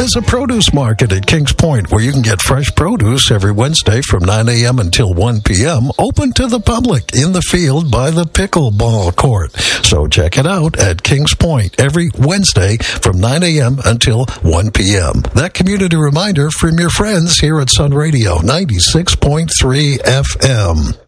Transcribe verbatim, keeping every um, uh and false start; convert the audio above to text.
has a produce market at Kings Point where you can get fresh produce every Wednesday from nine a.m. until one p.m. open to the public in the field by the pickleball court. So check it out at Kings Point every Wednesday from nine a.m. until one p.m. That community reminder from your friends here at Sun Radio ninety-six point three F M.